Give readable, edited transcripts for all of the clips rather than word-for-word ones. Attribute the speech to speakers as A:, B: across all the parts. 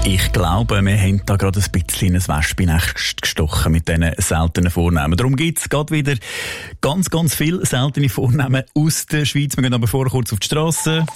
A: Ich glaube, wir haben da gerade ein bisschen in ein Wespennest gestochen mit diesen seltenen Vornamen. Darum gibt es gerade wieder ganz, ganz viele seltene Vornamen aus der Schweiz. Wir gehen aber vorher kurz auf die Strasse.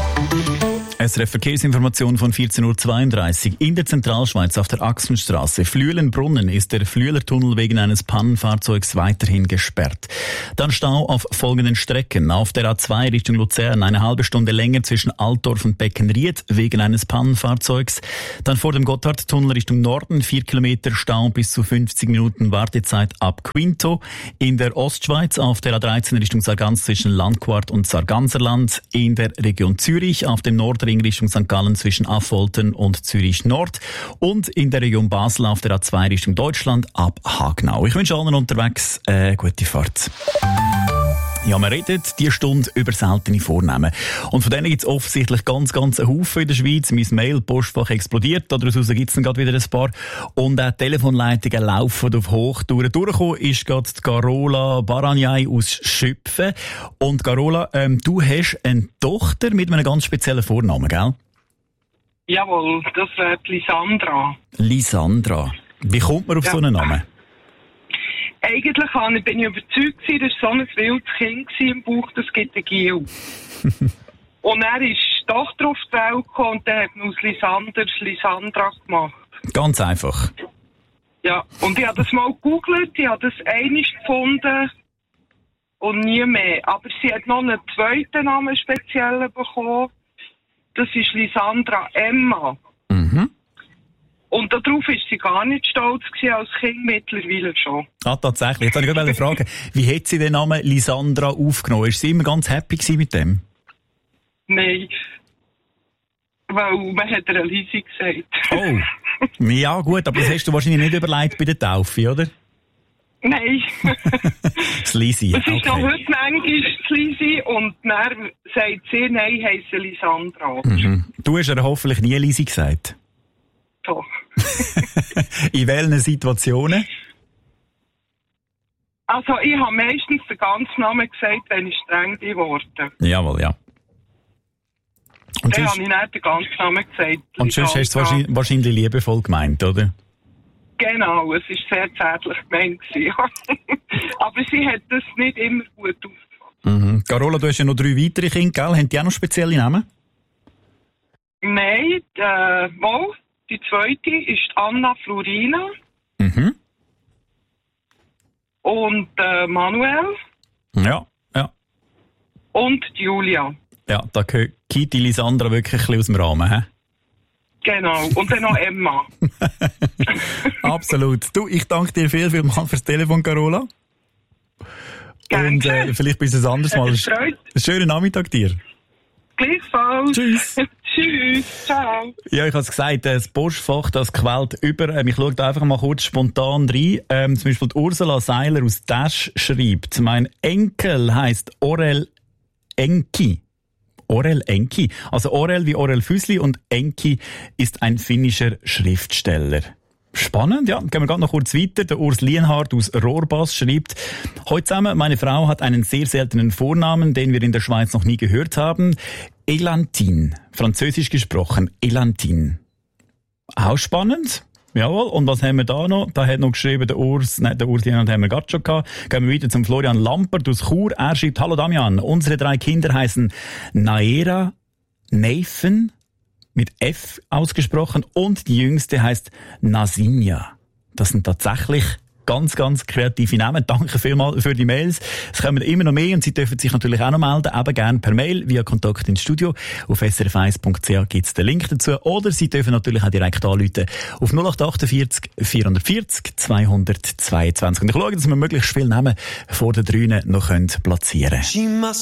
A: SRF Verkehrsinformation von 14.32 Uhr. In der Zentralschweiz auf der Axenstrasse Flüelenbrunnen ist der Flüelertunnel wegen eines Pannenfahrzeugs weiterhin gesperrt. Dann Stau auf folgenden Strecken. Auf der A2 Richtung Luzern eine halbe Stunde länger zwischen Altdorf und Beckenried wegen eines Pannenfahrzeugs. Dann vor dem Gotthardtunnel Richtung Norden 4 Kilometer Stau bis zu 50 Minuten Wartezeit ab Quinto. In der Ostschweiz auf der A13 Richtung Sargans zwischen Landquart und Sarganserland. In der Region Zürich auf dem Nordring Richtung St. Gallen zwischen Affoltern und Zürich Nord und in der Region Basel auf der A2 Richtung Deutschland ab Hagenau. Ich wünsche allen unterwegs gute Fahrt. Ja, wir reden diese Stunde über seltene Vornamen. Und von denen gibt es offensichtlich ganz einen Haufen in der Schweiz. Mein Mail-Postfach explodiert, daraus gibt es dann gerade wieder ein paar. Und auch Telefonleitungen laufen auf Hochtouren. Durchgekommen ist gerade die Carola Baranjai aus Schüpfen. Und Carola, du hast eine Tochter mit einem ganz speziellen Vornamen, gell?
B: Jawohl, das wäre Lisandra.
A: Lisandra. Wie kommt man auf so einen Namen?
B: Eigentlich bin ich überzeugt, das war so ein wildes Kind im Bauch, das gibt ein Giel. Und er ist die Tochter auf die Welt gekommen und dann hat man aus Lisandra gemacht.
A: Ganz einfach.
B: Ja, und ich habe das mal gegoogelt, ich habe das einmal gefunden und nie mehr. Aber sie hat noch einen zweiten Namen speziell bekommen. Das ist Lisandra Emma. Mhm. Und darauf war sie gar nicht stolz gewesen, als Kind, mittlerweile schon.
A: Ah, tatsächlich. Jetzt wollte ich gerade fragen, wie hat sie den Namen Lisandra aufgenommen? Ist sie immer ganz happy gewesen mit dem?
B: Nein. Weil man hat ihr Lisi gesagt.
A: Oh. Ja, gut, aber das hast du wahrscheinlich nicht überlegt bei der Taufe, oder?
B: Nein.
A: Das Lisi,
B: okay. Das ist noch heute manchmal das Lisi und dann sagt sie, nein, heisst Lisandra.
A: Mhm. Du hast ihr hoffentlich nie Lisi gesagt?
B: Doch.
A: In welchen Situationen?
B: Also, ich habe meistens den ganzen Namen gesagt, wenn ich streng geworden.
A: Jawohl, ja.
B: Und dann habe ich nicht den ganzen Namen gesagt.
A: Und sonst hast du es wahrscheinlich liebevoll gemeint, oder?
B: Genau, es war sehr zärtlich gemeint. Aber sie hat das nicht immer gut aufgefasst.
A: Mhm. Carola, du hast ja noch 3 weitere Kinder, gell? Haben die auch noch spezielle Namen?
B: Nein, mal. Die zweite ist Anna Florina. Mhm. Und Manuel.
A: Ja, ja.
B: Und Julia.
A: Ja, da geht die Lisandra wirklich ein bisschen aus dem Rahmen, hä?
B: Genau. Und dann noch Emma.
A: Absolut. Du, ich danke dir vielmals fürs Telefon, Carola.
B: Gerne.
A: Und vielleicht bis ein anderes Mal.
B: Einen
A: schönen Nachmittag dir.
B: Gleichfalls.
A: Tschüss.
B: Tschüss, ciao.
A: Ja, ich habe es gesagt, das Postfach, das quält über. Ich schaue da einfach mal kurz spontan rein. Zum Beispiel die Ursula Seiler aus Dash schreibt, mein Enkel heisst Orel Enki. Orel Enki. Also Orel wie Orel Füssli und Enki ist ein finnischer Schriftsteller. Spannend, ja. Gehen wir gerade noch kurz weiter. Der Urs Lienhardt aus Rohrbass schreibt, heute zusammen, meine Frau hat einen sehr seltenen Vornamen, den wir in der Schweiz noch nie gehört haben. Elantine. Französisch gesprochen. Elantine. Auch spannend. Jawohl. Und was haben wir da noch? Da hat noch geschrieben, der Urs Lienhardt haben wir gerade schon gehabt. Gehen wir weiter zum Florian Lampert aus Chur. Er schreibt, hallo Damian, unsere 3 Kinder heißen Naera, Nathan, mit F ausgesprochen, und die jüngste heisst Nasinja. Das sind tatsächlich ganz kreative Namen. Danke vielmals für die Mails. Es kommen immer noch mehr und Sie dürfen sich natürlich auch noch melden, eben gerne per Mail via Kontakt ins Studio. Auf srf1.ch gibt es den Link dazu. Oder Sie dürfen natürlich auch direkt anrufen auf 0848 440 222. Und ich schaue, dass wir möglichst viele Namen vor den 3 noch platzieren können.